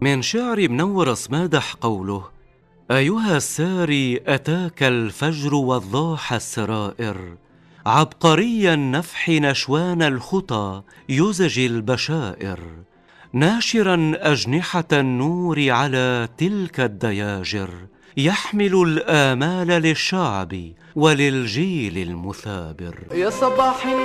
من شعر منور صمادح قوله: أيها الساري أتاك الفجر وضاح السرائر، عبقري النفح نشوان الخطى يزجي البشائر، ناشرا أجنحة النور على تلك الدياجر، يحمل الآمال للشعب وللجيل المثابر. يا صباح